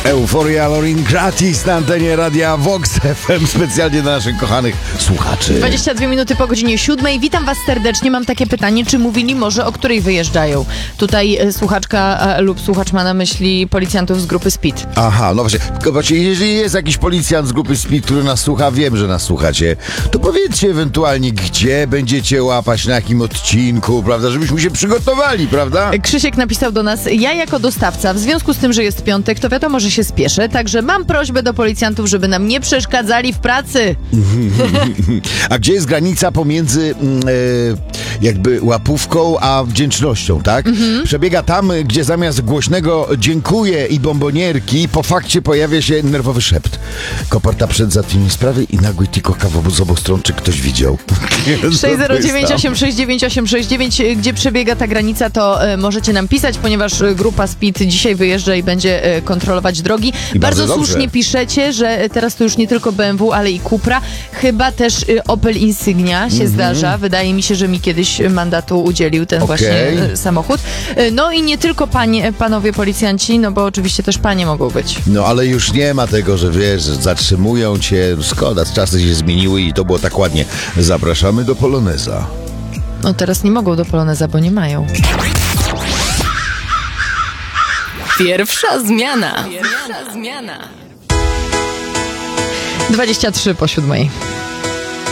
Euphoria Lorin gratis na antenie Radia Vox FM specjalnie dla naszych kochanych słuchaczy. 22 minuty po godzinie 7. Witam was serdecznie. Mam takie pytanie, czy mówili może, o której wyjeżdżają? Tutaj słuchaczka lub słuchacz ma na myśli policjantów z grupy Speed. Aha, no właśnie, jeżeli jest jakiś policjant z grupy Speed, który nas słucha, wiem, że nas słuchacie, to powiedzcie ewentualnie, gdzie będziecie łapać, na jakim odcinku, prawda, żebyśmy się przygotowali, prawda? Krzysiek napisał do nas: ja jako dostawca, w związku z tym, że jest piątek, to wiadomo, że się spieszę, także mam prośbę do policjantów, żeby nam nie przeszkadzali w pracy. A gdzie jest granica pomiędzy jakby łapówką a wdzięcznością, tak? Przebiega tam, gdzie zamiast głośnego dziękuję i bombonierki po fakcie pojawia się nerwowy szept. Koperta przed załatwieniem sprawy i nagły tik oka z obu stron, czy ktoś widział. 609869869, gdzie przebiega ta granica, to możecie nam pisać, ponieważ grupa Speed dzisiaj wyjeżdża i będzie kontrolować drogi. I bardzo dobrze. słusznie piszecie, że teraz to już nie tylko BMW, ale i Cupra. Chyba też Opel Insignia się zdarza. Wydaje mi się, że mi kiedyś mandatu udzielił ten właśnie samochód. No i nie tylko panowie policjanci, no bo oczywiście też panie mogą być. No ale już nie ma tego, że wiesz, zatrzymują cię. Szkoda, czasy się zmieniły i to było tak ładnie. Zapraszamy do Poloneza. No teraz nie mogą do Poloneza, bo nie mają. Pierwsza zmiana. 23 po 7.